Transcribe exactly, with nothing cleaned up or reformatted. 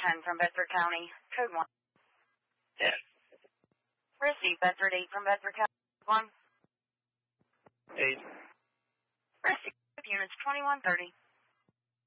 ten from Bedford County, code one. Yes. Receive Bedford eight from Bedford County, one. Eight. Receive units twenty-one thirty.